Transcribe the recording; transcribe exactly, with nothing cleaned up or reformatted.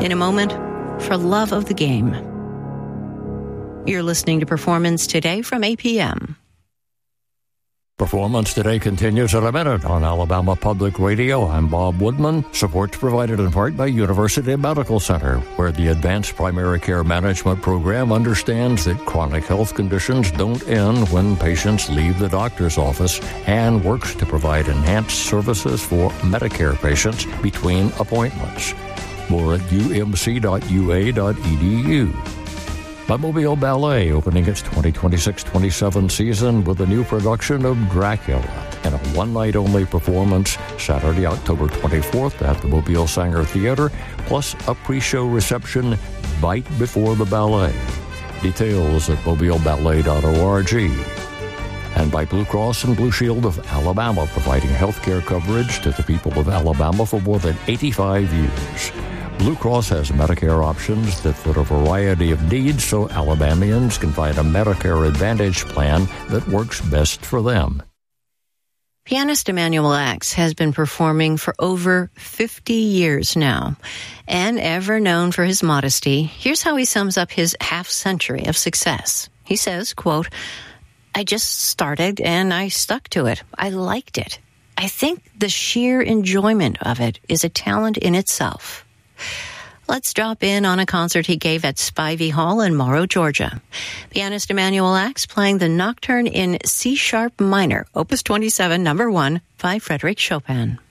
in a moment, for love of the game. You're listening to Performance Today from A P M. Performance Today continues in a minute on Alabama Public Radio. I'm Bob Woodman. Support's provided in part by University Medical Center, where the Advanced Primary Care Management Program understands that chronic health conditions don't end when patients leave the doctor's office and works to provide enhanced services for Medicare patients between appointments. More at u m c dot u a dot e d u. By Mobile Ballet opening its twenty twenty-six twenty-seven season with a new production of Dracula and a one-night-only performance Saturday, October twenty-fourth at the Mobile Sanger Theater, plus a pre-show reception right before the ballet. Details at mobile ballet dot org. And by Blue Cross and Blue Shield of Alabama, providing health care coverage to the people of Alabama for more than eighty-five years. Blue Cross has Medicare options that fit a variety of needs so Alabamians can find a Medicare Advantage plan that works best for them. Pianist Emanuel Ax has been performing for over fifty years now. And ever known for his modesty, here's how he sums up his half-century of success. He says, quote, "I just started and I stuck to it. I liked it. I think the sheer enjoyment of it is a talent in itself." Let's drop in on a concert he gave at Spivey Hall in Morrow, Georgia. Pianist Emanuel Ax playing the Nocturne in C-sharp minor, Opus twenty-seven, number one, by Frédéric Chopin.